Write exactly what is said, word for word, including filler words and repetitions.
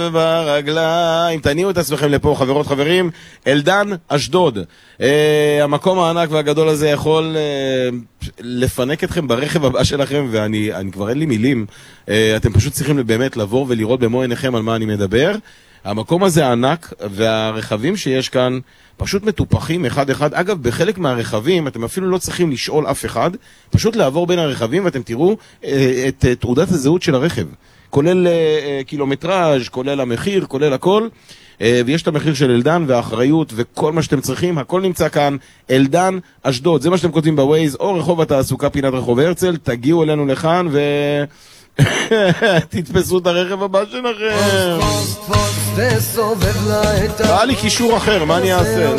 ברגליים, תניעו את עצמכם לפה, חברות חברים. אלדן, אשדוד. אה, המקום הענק והגדול הזה יכול אה, לפנק אתכם ברכב הבא שלכם, ואני אני כבר אין לי מילים. אה, אתם פשוט צריכים באמת לבוא ולראות במו עיניכם על מה אני מדבר. המקום הזה ענק, והרכבים שיש כאן פשוט מטופחים אחד אחד. אגב, בחלק מהרכבים אתם אפילו לא צריכים לשאול אף אחד, פשוט לעבור בין הרכבים ואתם תראו אה, את אה, תעודת הזהות של הרכב. כולל אה, קילומטראז', כולל המחיר, כולל הכל. אה, ויש את המחיר של אלדן והאחריות וכל מה שאתם צריכים, הכל נמצא כאן. אלדן, אשדוד, זה מה שאתם כותבים בווייז, או רחוב התעסוקה פינת רחוב הרצל, תגיעו אלינו לכאן ו... תתפסו את הרכב הבא שלכם. בא לי קישור אחר, מה אני אעשה?